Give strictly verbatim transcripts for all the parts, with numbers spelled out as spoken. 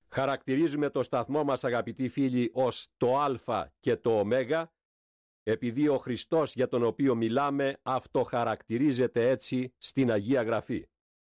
Χαρακτηρίζουμε το σταθμό μας, αγαπητοί φίλοι, ως το Α και το Ω, επειδή ο Χριστός για τον οποίο μιλάμε αυτοχαρακτηρίζεται έτσι στην Αγία Γραφή.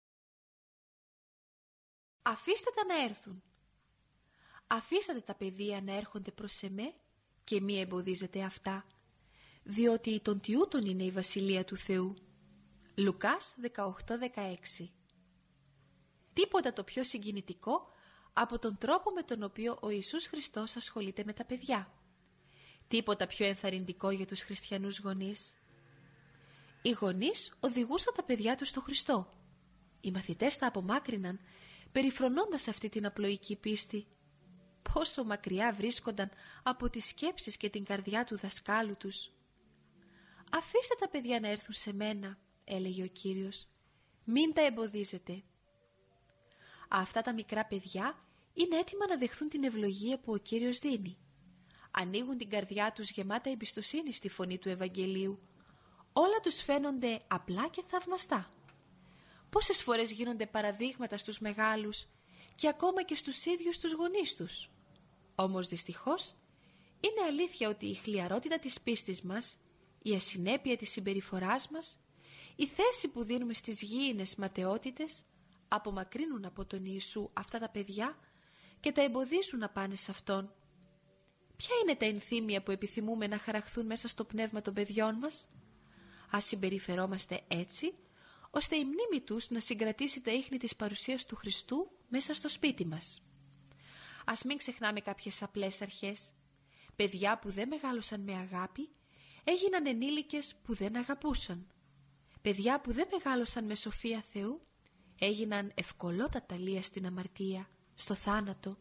Αφήστε τα να έρθουν. Αφήσατε τα παιδεία να έρχονται προς εμέ και μη εμποδίζετε αυτά, διότι των τιούτων είναι η Βασιλεία του Θεού. Λουκάς δεκαοκτώ δεκαέξι. Τίποτα το πιο συγκινητικό από τον τρόπο με τον οποίο ο Ιησούς Χριστός ασχολείται με τα παιδιά. Τίποτα πιο ενθαρρυντικό για τους χριστιανούς γονείς. Οι γονείς οδηγούσαν τα παιδιά τους στο Χριστό. Οι μαθητές τα απομάκρυναν, περιφρονώντας αυτή την απλοϊκή πίστη. Πόσο μακριά βρίσκονταν από τις σκέψεις και την καρδιά του δασκάλου τους. «Αφήστε τα παιδιά να έρθουν σε μένα», έλεγε ο Κύριος. «Μην τα εμποδίζετε». Αυτά τα μικρά παιδιά είναι έτοιμα να δεχθούν την ευλογία που ο Κύριος δίνει. Ανοίγουν την καρδιά τους γεμάτα εμπιστοσύνη στη φωνή του Ευαγγελίου. Όλα τους φαίνονται απλά και θαυμαστά. Πόσες φορές γίνονται παραδείγματα στους μεγάλους και ακόμα και στους ίδιους τους γονείς τους. Όμως δυστυχώς είναι αλήθεια ότι η χλιαρότητα της πίστης μας, η ασυνέπεια της συμπεριφοράς μας, η θέση που δίνουμε στις γήινες ματαιότητες απομακρύνουν από τον Ιησού αυτά τα παιδιά και τα εμποδίζουν να πάνε σε Αυτόν. Ποια είναι τα ενθύμια που επιθυμούμε να χαραχθούν μέσα στο πνεύμα των παιδιών μας? Ας συμπεριφερόμαστε έτσι, ώστε η μνήμη τους να συγκρατήσει τα ίχνη της παρουσίας του Χριστού μέσα στο σπίτι μας. Ας μην ξεχνάμε κάποιες απλές αρχές. Παιδιά που δεν μεγάλωσαν με αγάπη έγιναν ενήλικες που δεν αγαπούσαν. Παιδιά που δεν μεγάλωσαν με σοφία Θεού έγιναν ευκολότατα λία στην αμαρτία, στο θάνατο.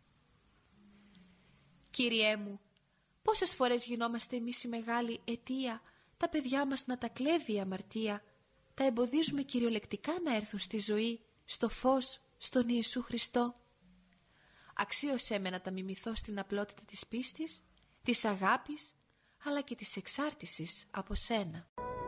Κύριέ μου, πόσες φορές γινόμαστε εμείς η μεγάλη αιτία τα παιδιά μας να τα κλέβει η αμαρτία, τα εμποδίζουμε κυριολεκτικά να έρθουν στη ζωή, στο φως, στον Ιησού Χριστό. Αξίωσέ με να τα μιμηθώ στην απλότητα της πίστης, της αγάπης, αλλά και της εξάρτησης από σένα.